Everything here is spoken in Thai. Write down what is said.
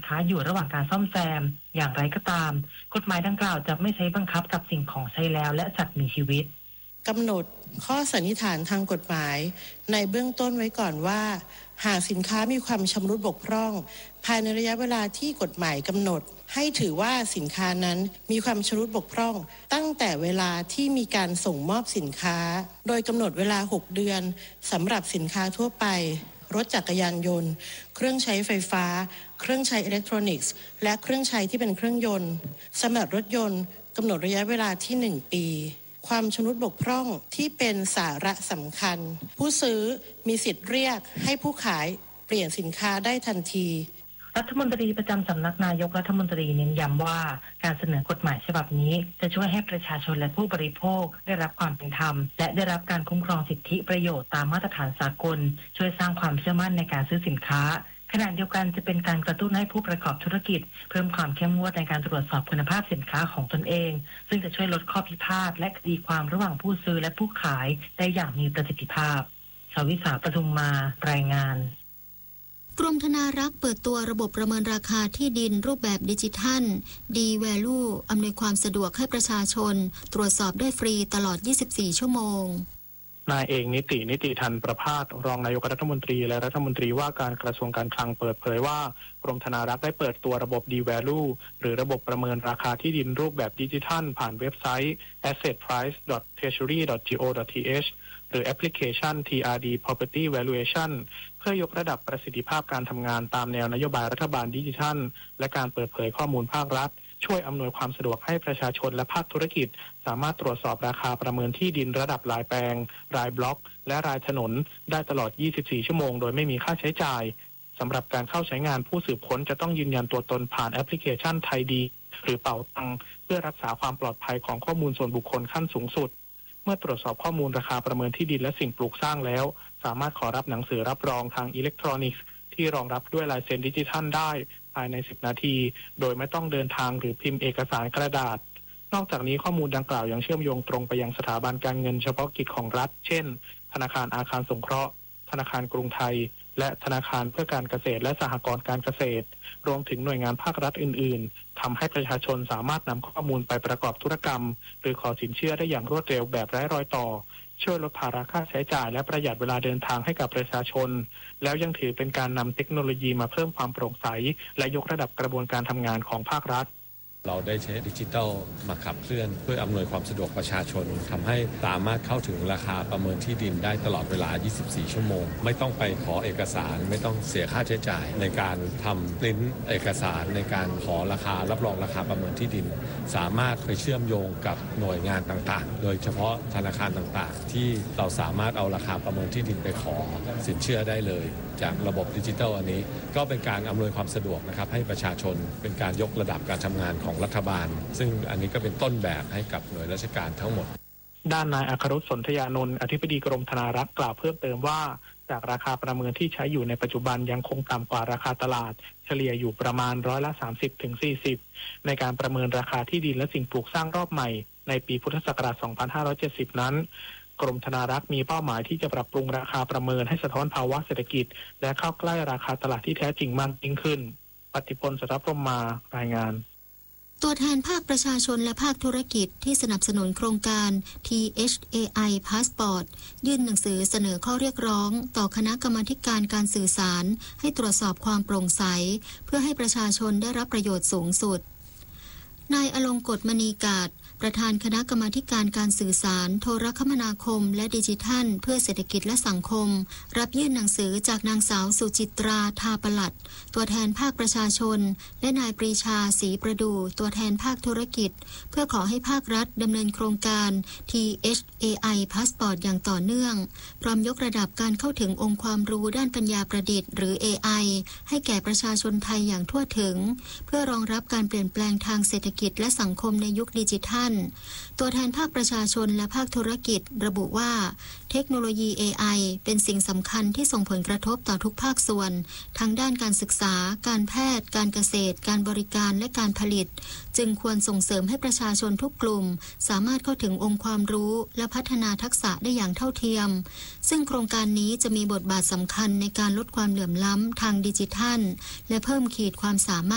ค้าอยู่ระหว่างการซ่อมแซมอย่างไรก็ตามกฎหมายดังกล่าวจะไม่ใช้บังคับกับสิ่งของใช้แล้วและสัตว์มีชีวิตกำหนดข้อสันนิษฐานทางกฎหมายในเบื้องต้นไว้ก่อนว่าหากสินค้ามีความชำรุดบกพร่องภายในระยะเวลาที่กฎหมายกำหนดให้ถือว่าสินค้านั้นมีความชำรุดบกพร่องตั้งแต่เวลาที่มีการส่งมอบสินค้าโดยกำหนดเวลา6เดือนสำหรับสินค้าทั่วไปรถจักรยานยนต์เครื่องใช้ไฟฟ้าเครื่องใช้อิเล็กทรอนิกส์และเครื่องใช้ที่เป็นเครื่องยนต์สำหรับรถยนต์กำหนดระยะเวลาที่1ปีความชำรุดบกพร่องที่เป็นสาระสำคัญผู้ซื้อมีสิทธิ์เรียกให้ผู้ขายเปลี่ยนสินค้าได้ทันทีรัฐมนตรีประจำสำนักนายกรัฐมนตรีเน้นย้ำว่าการเสนอกฎหมายฉบับนี้จะช่วยให้ประชาชนและผู้บริโภคได้รับความเป็นธรรมและได้รับการคุ้มครองสิทธิประโยชน์ตามมาตรฐานสากลช่วยสร้างความเชื่อมั่นในการซื้อสินค้าขณะเดียวกันจะเป็นการกระตุ้นให้ผู้ประกอบธุรกิจเพิ่มความเข้มงวดในการตรวจสอบคุณภาพสินค้าของตนเองซึ่งจะช่วยลดข้อพิพาทและคดีความระหว่างผู้ซื้อและผู้ขายได้อย่างมีประสิทธิภาพชวิสา ปทุมมารายงานกรมธนารักษ์เปิดตัวระบบประเมินราคาที่ดินรูปแบบดิจิทัล D-Value อำนวยความสะดวกให้ประชาชนตรวจสอบได้ฟรีตลอด 24 ชั่วโมงนายเอกนิติทันประภาสรองนายกรัฐมนตรีและรัฐมนตรีว่าการกระทรวงการคลังเปิดเผยว่ากรมธนารักษ์ได้เปิดตัวระบบ D-Value หรือระบบประเมินราคาที่ดินรูปแบบดิจิทัลผ่านเว็บไซต์ assetprice.treasury.go.th หรือแอปพลิเคชัน TRD Property Valuation เพื่อยกระดับประสิทธิภาพการทำงานตามแนวนโยบายรัฐบาลดิจิทัลและการเปิดเผยข้อมูลภาครัฐช่วยอำนวยความสะดวกให้ประชาชนและภาคธุรกิจสามารถตรวจสอบราคาประเมินที่ดินระดับรายแปลงรายบล็อกและรายถนนได้ตลอด 24 ชั่วโมงโดยไม่มีค่าใช้จ่ายสำหรับการเข้าใช้งานผู้สืบค้นจะต้องยืนยันตัวตนผ่านแอปพลิเคชันไทยดีหรือเป๋าตังเพื่อรักษาความปลอดภัยของข้อมูลส่วนบุคคลขั้นสูงสุดเมื่อตรวจสอบข้อมูลราคาประเมินที่ดินและสิ่งปลูกสร้างแล้วสามารถขอรับหนังสือรับรองทางอิเล็กทรอนิกส์ที่รองรับด้วยลายเซ็นดิจิทัลได้ภายใน10นาทีโดยไม่ต้องเดินทางหรือพิมพ์เอกสารกระดาษนอกจากนี้ข้อมูลดังกล่าวยังเชื่อมโยงตรงไปยังสถาบันการเงินเฉพาะกิจของรัฐเช่นธนาคารอาคารสงเคราะห์ธนาคารกรุงไทยและธนาคารเพื่อการเกษตรและสหกรณ์การเกษตรรวมถึงหน่วยงานภาครัฐอื่นๆทำให้ประชาชนสามารถนำข้อมูลไปประกอบธุรกรรมหรือขอสินเชื่อได้อย่างรวดเร็วแบบไร้รอยต่อช่วยลดภาระค่าใช้จ่ายและประหยัดเวลาเดินทางให้กับประชาชนแล้วยังถือเป็นการนำเทคโนโลยีมาเพิ่มความโปร่งใสและยกระดับกระบวนการทำงานของภาครัฐเราได้ใช้ดิจิทัลมาขับเคลื่อนเพื่ออำนวยความสะดวกประชาชนทำให้สามารถเข้าถึงราคาประเมินที่ดินได้ตลอดเวลา 24 ชั่วโมงไม่ต้องไปขอเอกสารไม่ต้องเสียค่าใช้จ่ายในการทำปริ้นเอกสารในการขอราคารับรองราคาประเมินที่ดินสามารถไปเชื่อมโยงกับหน่วยงานต่างๆโดยเฉพาะธนาคารต่างๆที่เราสามารถเอาราคาประเมินที่ดินไปขอสินเชื่อได้เลยจากระบบดิจิทัลอันนี้ก็เป็นการอำนวยความสะดวกนะครับให้ประชาชนเป็นการยกระดับการทำงานของรัฐบาลซึ่งอันนี้ก็เป็นต้นแบบให้กับหน่วยราชการทั้งหมดด้านนายอัครรุษ สนธยานนท์อธิบดีกรมธนารักษ์กล่าวเพิ่มเติมว่าจากราคาประเมินที่ใช้อยู่ในปัจจุบันยังคงต่ำกว่าราคาตลาดเฉลี่ยอยู่ประมาณ30-40%ในการประเมินราคาที่ดินและสิ่งปลูกสร้างรอบใหม่ในปีพุทธศักราช 2570 นั้นกรมธนารักษ์มีเป้าหมายที่จะปรับปรุงราคาประเมินให้สะท้อนภาวะเศรษฐกิจและเข้าใกล้ราคาตลาดที่แท้จริงมากยิ่งขึ้นปฏิพล สัทธพรหมมารายงานตัวแทนภาคประชาชนและภาคธุรกิจที่สนับสนุนโครงการ THAI Passport ยื่นหนังสือเสนอข้อเรียกร้องต่อคณะกรรมาธิการการสื่อสารให้ตรวจสอบความโปร่งใสเพื่อให้ประชาชนได้รับประโยชน์สูงสุดนายอลงกฎมณีกาศประธานคณะกรรมาธิการการสื่อสารโทรคมนาคมและดิจิทัลเพื่อเศรษฐกิจและสังคมรับยื่นหนังสือจากนางสาวสุจิตราทาปลัดตัวแทนภาคประชาชนและนายปรีชาศรีประดูตัวแทนภาคธุรกิจเพื่อขอให้ภาครัฐดำเนินโครงการ THAI Passport อย่างต่อเนื่องพร้อมยกระดับการเข้าถึงองค์ความรู้ด้านปัญญาประดิษฐ์หรือ AI ให้แก่ประชาชนไทยอย่างทั่วถึงเพื่อรองรับการเปลี่ยนแปลงทางเศรษฐกิจและสังคมในยุคดิจิทัลตัวแทนภาคประชาชนและภาคธุรกิจระบุว่าเทคโนโลยี AI เป็นสิ่งสำคัญที่ส่งผลกระทบต่อทุกภาคส่วนทั้งด้านการศึกษาการแพทย์การเกษตรการบริการและการผลิตจึงควรส่งเสริมให้ประชาชนทุกกลุ่มสามารถเข้าถึงองค์ความรู้และพัฒนาทักษะได้อย่างเท่าเทียมซึ่งโครงการนี้จะมีบทบาทสำคัญในการลดความเหลื่อมล้ำทางดิจิทัลและเพิ่มขีดความสามารถ